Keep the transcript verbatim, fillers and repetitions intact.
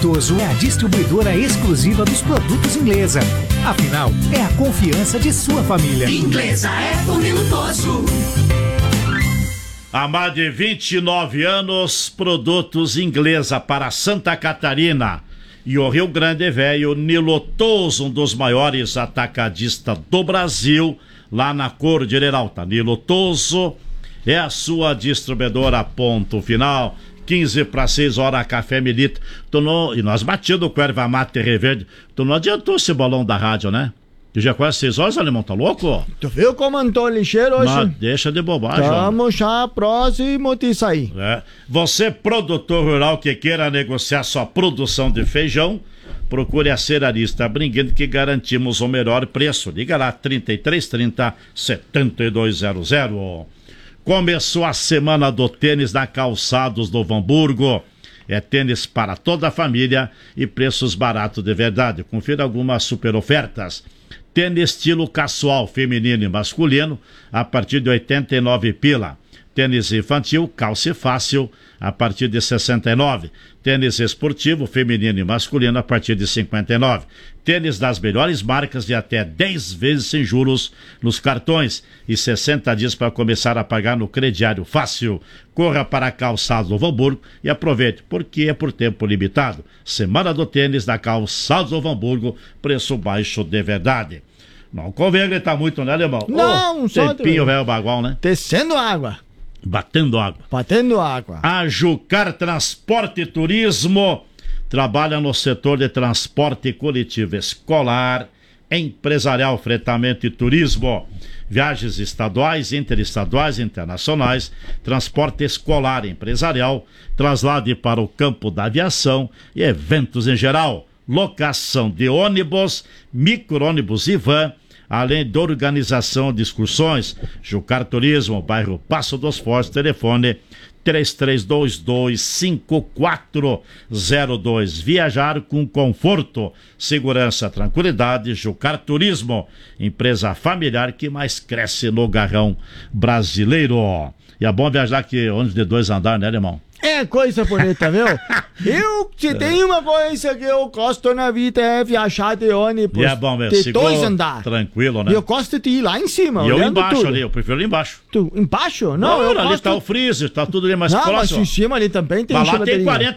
Lintoso é a distribuidora exclusiva dos produtos Inglesa. Afinal, é a confiança de sua família. Inglesa é por Lintoso. Há mais de vinte e nove anos, produtos Inglesa para Santa Catarina e o Rio Grande Velho. Nilotoso, um dos maiores atacadistas do Brasil, lá na Cordilheira Alta. Nilotoso é a sua distribuidora, ponto final. quinze para seis horas, Café Milito. Tu não, e nós batidos com erva mate reverde. Tu não adiantou esse bolão da rádio, né? Tu já quase seis horas, Alemão, tá louco? Tu viu como andou lixeiro hoje? Mas deixa de bobagem. Tamo já próximo disso aí. É. Você, produtor rural que queira negociar sua produção de feijão, procure a Cearista Brinquedo, que garantimos o melhor preço. Liga lá, trinta e três trinta, setenta e dois zero zero. Começou a semana do tênis na Calçados do Hamburgo. É tênis para toda a família e preços baratos de verdade. Confira algumas super ofertas. Tênis estilo casual, feminino e masculino, a partir de oitenta e nove pila. Tênis infantil, calce fácil, a partir de sessenta e nove. Tênis esportivo, feminino e masculino, a partir de cinquenta e nove. Tênis das melhores marcas de até dez vezes sem juros nos cartões e sessenta dias para começar a pagar no crediário fácil. Corra para Calçados do Hamburgo e aproveite, porque é por tempo limitado. Semana do tênis da Calçados do Hamburgo, preço baixo de verdade. Não convém gritar muito, né, Alemão? Não, oh, só tempinho velho bagual, né? Descendo água. Batendo água. Batendo água. A Jucar Transporte e Turismo trabalha no setor de transporte coletivo escolar, empresarial, fretamento e turismo. Viagens estaduais, interestaduais, internacionais, transporte escolar, empresarial, traslade para o campo da aviação e eventos em geral. Locação de ônibus, micro-ônibus e van, além de organização de excursões. Jucar Turismo, bairro Passo dos Fortes, telefone três três dois dois, cinco quatro zero dois. Viajar com conforto, segurança, tranquilidade. Jucar Turismo, empresa familiar que mais cresce no garrão brasileiro. E é bom viajar aqui, ônibus de dois andares, né, irmão? É coisa bonita, viu? Eu, se tem uma coisa que eu gosto na vida é viajar de ônibus. E é bom mesmo, de dois andares. Tranquilo, né? E eu gosto de ir lá em cima, e eu embaixo tudo. ali, eu prefiro ali embaixo. Tu, embaixo? Não, Não eu ali gosto... tá o freezer, tá tudo ali mais não, próximo. Mas em cima ali também tem mas lá tem quarenta